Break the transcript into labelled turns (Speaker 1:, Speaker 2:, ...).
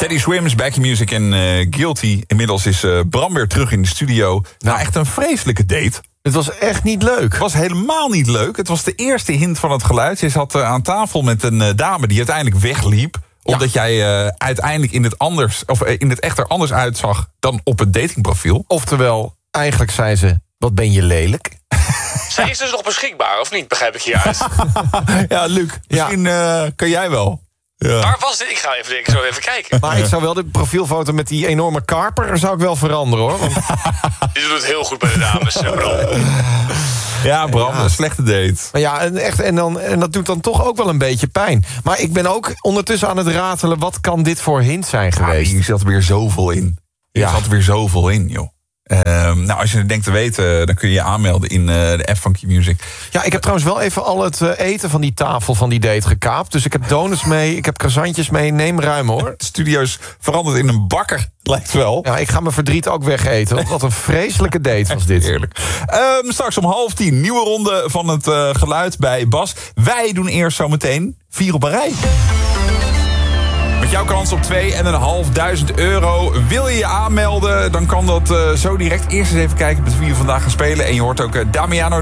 Speaker 1: Teddy Swims, Back in Music en Guilty. Inmiddels is Bram weer terug in de studio. Nou, echt een vreselijke date.
Speaker 2: Het was echt niet leuk.
Speaker 1: Het was helemaal niet leuk. Het was de eerste hint van het geluid. Je zat aan tafel met een dame die uiteindelijk wegliep. Omdat jij uiteindelijk in het echt er anders uitzag dan op het datingprofiel.
Speaker 2: Oftewel, eigenlijk zei ze, wat ben je lelijk?
Speaker 3: Zij is dus nog beschikbaar, of niet? Begrijp ik hieruit.
Speaker 1: Ja, Luc, misschien kan jij wel. Ja.
Speaker 3: Waar was dit? Ik ga even kijken.
Speaker 2: Maar ik zou wel de profielfoto met die enorme karper zou ik wel veranderen, hoor. Want...
Speaker 3: Je doet het heel goed bij de dames, Bram.
Speaker 1: Ja, Bram, een slechte date.
Speaker 2: Maar ja, en dat doet dan toch ook wel een beetje pijn. Maar ik ben ook ondertussen aan het ratelen, wat kan dit voor hint zijn geweest?
Speaker 1: Hier zat weer zoveel in. Joh. Nou, als je het denkt te weten, dan kun je je aanmelden in de app van Q-Music.
Speaker 2: Ja, ik heb trouwens wel even al het eten van die tafel van die date gekaapt. Dus ik heb donuts mee, ik heb croissantjes mee. Neem ruim, hoor.
Speaker 1: De studio is veranderd in een bakker, lijkt wel.
Speaker 2: Ja, ik ga mijn verdriet ook wegeten. Wat een vreselijke date was dit.
Speaker 1: Heerlijk. Straks om 9:30, nieuwe ronde van het geluid bij Bas. Wij doen eerst zometeen 4 op een rij. Met jouw kans op €2.500. Wil je je aanmelden, dan kan dat zo direct. Eerst eens even kijken met wie we vandaag gaan spelen. En je hoort ook Damiano